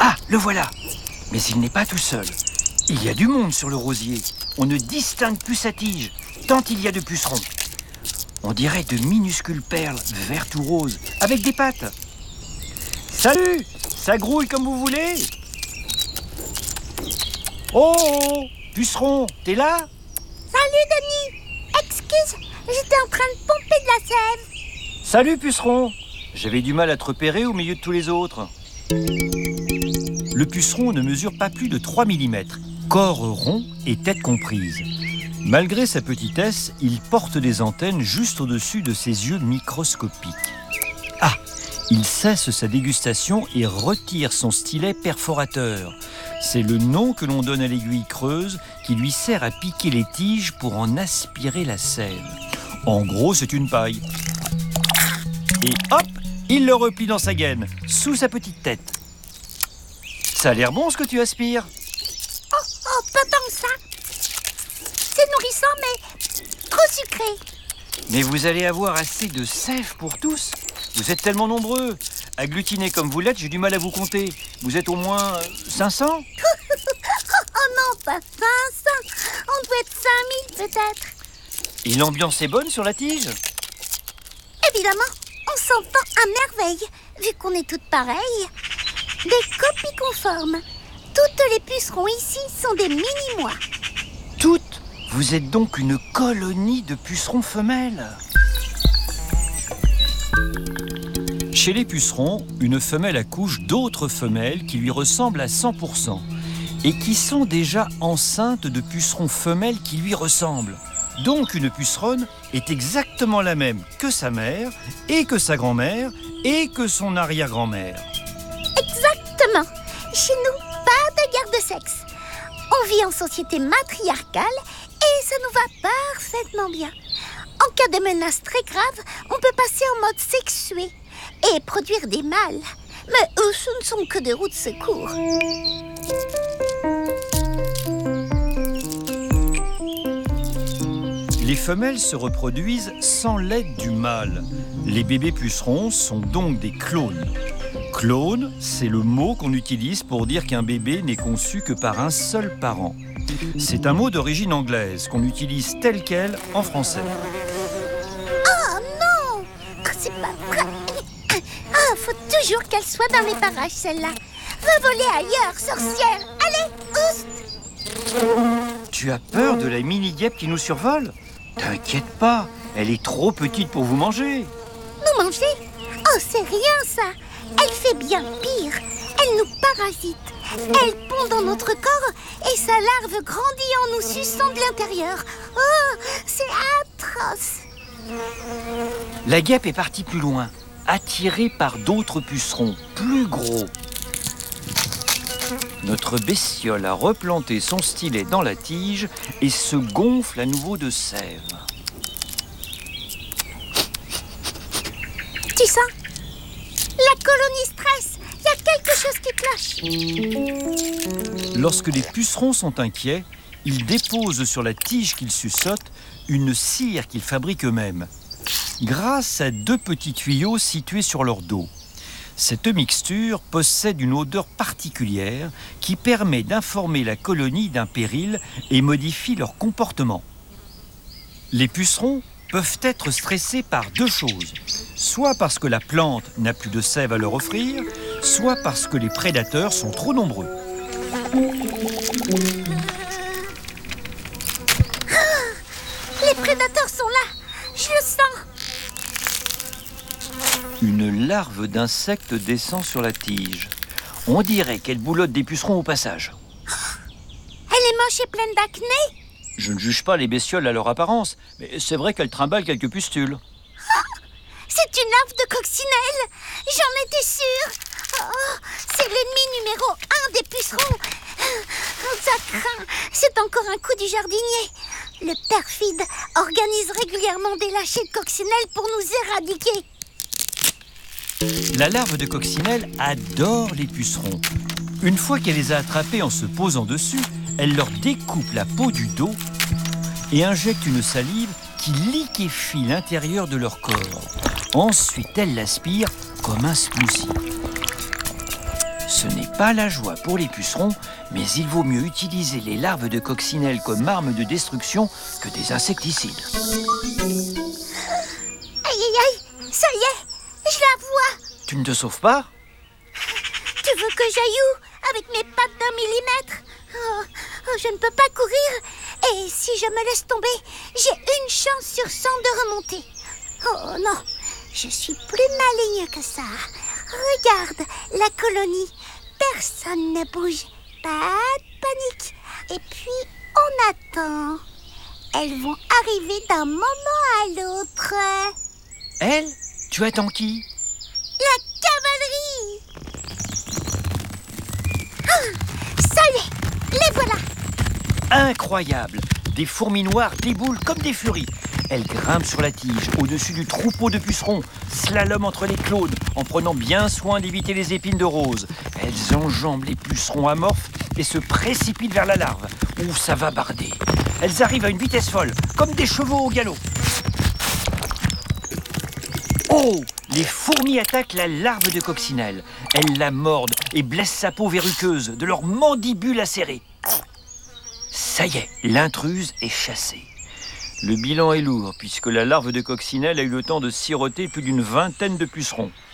Ah, le voilà. Mais il n'est pas tout seul. Il y a du monde sur le rosier. On ne distingue plus sa tige, tant il y a de pucerons. On dirait de minuscules perles, vertes ou roses, avec des pattes. Salut! Ça grouille comme vous voulez? Oh! Puceron, t'es là? Salut Denis! Excuse, j'étais en train de pomper de la sève. Salut puceron! J'avais du mal à te repérer au milieu de tous les autres. Le puceron ne mesure pas plus de 3 mm, corps rond et tête comprise. Malgré sa petitesse, il porte des antennes juste au-dessus de ses yeux microscopiques. Ah! Il cesse sa dégustation et retire son stylet perforateur. C'est le nom que l'on donne à l'aiguille creuse qui lui sert à piquer les tiges pour en aspirer la sève. En gros, c'est une paille. Et hop, il le replie dans sa gaine, sous sa petite tête. Ça a l'air bon ce que tu aspires. Oh, pas tant que ça. C'est nourrissant, mais trop sucré. Mais vous allez avoir assez de sève pour tous. Vous êtes tellement nombreux. Agglutinés comme vous l'êtes, j'ai du mal à vous compter. Vous êtes au moins 500 ? Oh non, pas 500. On doit être 5000 peut-être. Et l'ambiance est bonne sur la tige ? Évidemment, on s'entend à merveille, vu qu'on est toutes pareilles. Des copies conformes. Toutes les pucerons ici sont des mini-moi. Toutes ? Vous êtes donc une colonie de pucerons femelles ? Chez les pucerons, une femelle accouche d'autres femelles qui lui ressemblent à 100% et qui sont déjà enceintes de pucerons femelles qui lui ressemblent. Donc une puceronne est exactement la même que sa mère et que sa grand-mère et que son arrière-grand-mère. Exactement. Chez nous, pas de guerre de sexe. On vit en société matriarcale et ça nous va parfaitement bien. En cas de menace très grave, on peut passer en mode sexué et produire des mâles. Mais eux, ce ne sont que des roues de secours. Les femelles se reproduisent sans l'aide du mâle. Les bébés pucerons sont donc des clones. Clone, c'est le mot qu'on utilise pour dire qu'un bébé n'est conçu que par un seul parent. C'est un mot d'origine anglaise qu'on utilise tel quel en français. Oh non! C'est pas vrai! Ah, faut toujours qu'elle soit dans les parages, celle-là. Va voler ailleurs, sorcière! Allez, oust! Tu as peur de la mini-guêpe qui nous survole ? T'inquiète pas, elle est trop petite pour vous manger. Nous manger? Oh, c'est rien ça! Elle fait bien pire. Elle nous parasite. Elle pond dans notre corps et sa larve grandit en nous suçant de l'intérieur. Oh, c'est atroce! La guêpe est partie plus loin, attirée par d'autres pucerons plus gros. Notre bestiole a replanté son stylet dans la tige et se gonfle à nouveau de sève. Tu sens? La colonie stresse. Il y a quelque chose qui cloche. Lorsque les pucerons sont inquiets, ils déposent sur la tige qu'ils suçotent une cire qu'ils fabriquent eux-mêmes, grâce à 2 petits tuyaux situés sur leur dos. Cette mixture possède une odeur particulière qui permet d'informer la colonie d'un péril et modifie leur comportement. Les pucerons peuvent être stressés par 2 choses, soit parce que la plante n'a plus de sève à leur offrir, soit parce que les prédateurs sont trop nombreux. Les prédateurs sont là. Je le sens. Une larve d'insecte descend sur la tige. On dirait qu'elle boulotte des pucerons au passage. Elle est moche et pleine d'acné. Je ne juge pas les bestioles à leur apparence, mais c'est vrai qu'elles trimballent quelques pustules. C'est une larve de coccinelle. J'en étais sûre. Oh, c'est l'ennemi numéro 1 des pucerons. Oh, ça craint. C'est encore un coup du jardinier. Le perfide organise régulièrement des lâchers de coccinelle pour nous éradiquer. La larve de coccinelle adore les pucerons. Une fois qu'elle les a attrapés en se posant dessus, elle leur découpe la peau du dos et injecte une salive qui liquéfie l'intérieur de leur corps. Ensuite, elle l'aspire comme un smoothie. Ce n'est pas la joie pour les pucerons, mais il vaut mieux utiliser les larves de coccinelle comme arme de destruction que des insecticides. Aïe, aïe, aïe, ça y est, je la vois. Tu ne te sauves pas? Tu veux que j'aille où avec mes pattes d'1 millimètre? Je ne peux pas courir. Et si je me laisse tomber, j'ai une chance sur 100 de remonter. Oh non, je suis plus maligne que ça. Regarde la colonie. Personne ne bouge. Pas de panique. Et puis, on attend. Elles vont arriver d'un moment à l'autre. Elle? Tu attends qui? La cavalerie! Ça y est, les voilà! Incroyable! Des fourmis noires déboulent comme des furies. Elles grimpent sur la tige, au-dessus du troupeau de pucerons, slalom entre les clones, en prenant bien soin d'éviter les épines de rose. Elles enjambent les pucerons amorphes et se précipitent vers la larve, où ça va barder. Elles arrivent à une vitesse folle, comme des chevaux au galop. Oh! Les fourmis attaquent la larve de coccinelle. Elles la mordent et blessent sa peau verruqueuse de leurs mandibules acérées. Ça y est, l'intruse est chassée. Le bilan est lourd, puisque la larve de coccinelle a eu le temps de siroter plus d'une vingtaine de pucerons.